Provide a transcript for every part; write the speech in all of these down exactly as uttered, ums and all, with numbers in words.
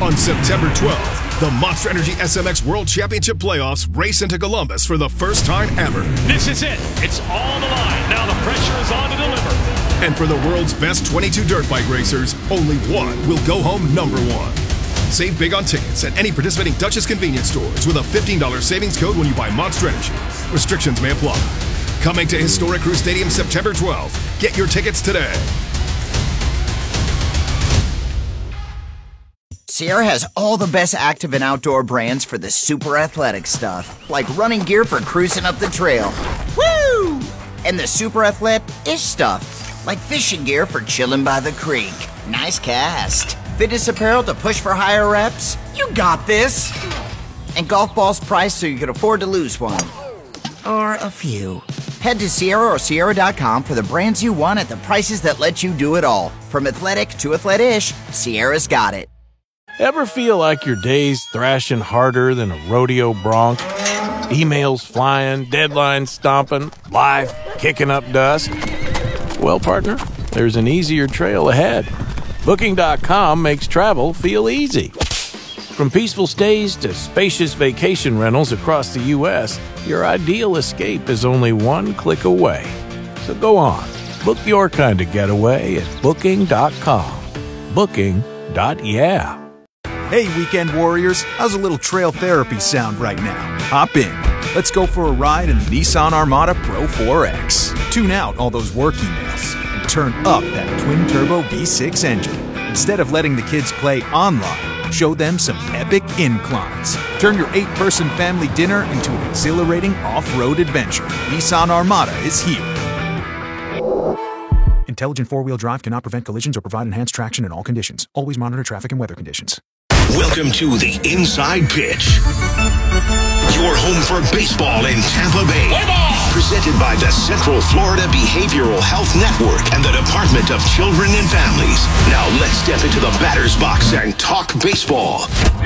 On September twelfth, the Monster Energy S M X World Championship Playoffs race into Columbus for the first time ever. This is it. It's all the line. Now the pressure is on to deliver. And for the world's best twenty-two dirt bike racers, only one will go home number one. Save big on tickets at any participating Dutchess convenience stores with a fifteen dollars savings code when you buy Monster Energy. Restrictions may apply. Coming to Historic Crew Stadium September twelfth. Get your tickets today. Sierra has all the best active and outdoor brands for the super athletic stuff, like running gear for cruising up the trail. Woo! And the super athletic-ish stuff, like fishing gear for chilling by the creek. Nice cast. Fitness apparel to push for higher reps. You got this. And golf balls priced so you can afford to lose one. Or a few. Head to Sierra or Sierra dot com for the brands you want at the prices that let you do it all. From athletic to athletic-ish, Sierra's got it. Ever feel like your day's thrashing harder than a rodeo bronc? Emails flying, deadlines stomping, life kicking up dust? Well, partner, there's an easier trail ahead. Booking dot com makes travel feel easy. From peaceful stays to spacious vacation rentals across the U S, your ideal escape is only one click away. So go on, book your kind of getaway at Booking dot com. Booking. Yeah. Hey, weekend warriors, how's a little trail therapy sound right now? Hop in. Let's go for a ride in the Nissan Armada Pro four X. Tune out all those work emails and turn up that twin-turbo V six engine. Instead of letting the kids play online, show them some epic inclines. Turn your eight-person family dinner into an exhilarating off-road adventure. Nissan Armada is here. Intelligent four-wheel drive cannot prevent collisions or provide enhanced traction in all conditions. Always monitor traffic and weather conditions. Welcome to the Inside Pitch. Your home for baseball in Tampa Bay. Presented by the Central Florida Behavioral Health Network and the Department of Children and Families. Now let's step into the batter's box and talk baseball.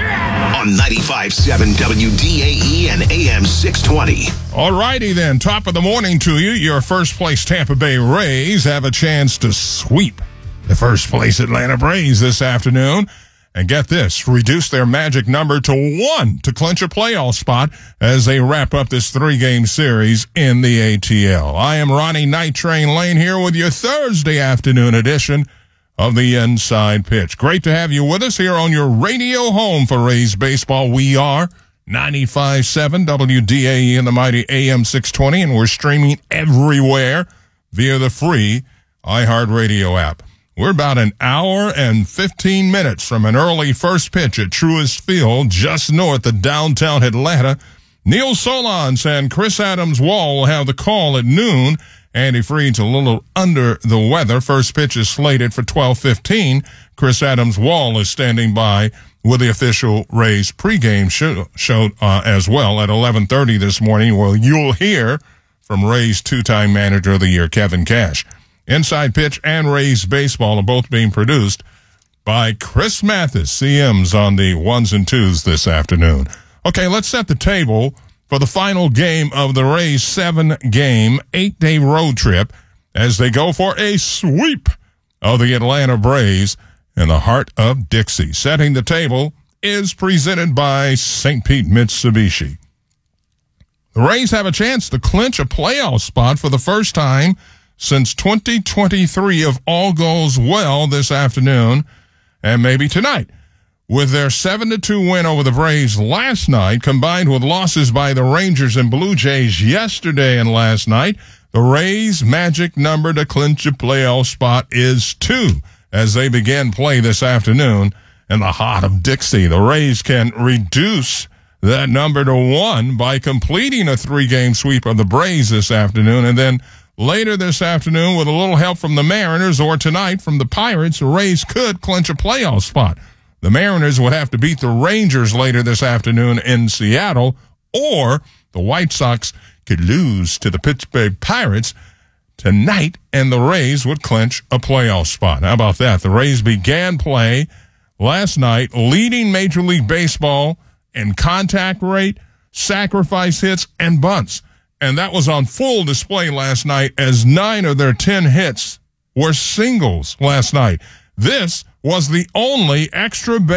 On ninety-five point seven W D A E and A M six twenty. All righty then. Top of the morning to you. Your first place Tampa Bay Rays have a chance to sweep the first place Atlanta Braves this afternoon. And get this, reduce their magic number to one to clinch a playoff spot as they wrap up this three-game series in the A T L. I am Ronnie Night Train Lane here with your Thursday afternoon edition of the Inside Pitch. Great to have you with us here on your radio home for Rays baseball. We are ninety-five point seven W D A E and the mighty A M six twenty, and we're streaming everywhere via the free iHeartRadio app. We're about an hour and fifteen minutes from an early first pitch at Truist Field, just north of downtown Atlanta. Neil Solondz and Chris Adams-Wall will have the call at noon. Andy Freed's a little under the weather. First pitch is slated for twelve fifteen. Chris Adams-Wall is standing by with the official Rays pregame show, show uh, as well at eleven thirty this morning, where you'll hear from Rays two-time manager of the year, Kevin Cash. Inside Pitch and Rays Baseball are both being produced by Chris Mathis, C Ms on the ones and twos this afternoon. Okay, let's set the table for the final game of the Rays' seven-game, eight-day road trip as they go for a sweep of the Atlanta Braves in the heart of Dixie. Setting the table is presented by Saint Pete Mitsubishi. The Rays have a chance to clinch a playoff spot for the first time since twenty twenty-three if all goes well this afternoon and maybe tonight. With their seven to two win over the Braves last night, combined with losses by the Rangers and Blue Jays yesterday and last night, the Rays' magic number to clinch a playoff spot is two as they begin play this afternoon in the heart of Dixie. The Rays can reduce that number to one by completing a three-game sweep of the Braves this afternoon, and then later this afternoon, with a little help from the Mariners, or tonight from the Pirates, the Rays could clinch a playoff spot. The Mariners would have to beat the Rangers later this afternoon in Seattle, or the White Sox could lose to the Pittsburgh Pirates tonight, and the Rays would clinch a playoff spot. How about that? The Rays began play last night, leading Major League Baseball in contact rate, sacrifice hits, and bunts. And that was on full display last night as nine of their ten hits were singles last night. This was the only extra base